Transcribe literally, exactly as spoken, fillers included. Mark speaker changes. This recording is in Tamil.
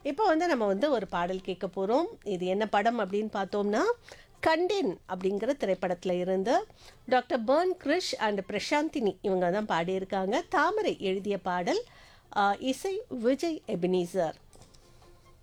Speaker 1: இப்போ வந்து நம்ம வந்து ஒரு பாடல் கேட்க போகிறோம். இது என்ன படம் அப்படின்னு பார்த்தோம்னா, கண்டேன் அப்படிங்கிற திரைப்படத்தில் இருந்து doctor burn Girish and Prashanthini இவங்க தான் பாடியிருக்காங்க. தாமரை எழுதிய பாடல். ஆ, இசை விஜய் எபினிசர்.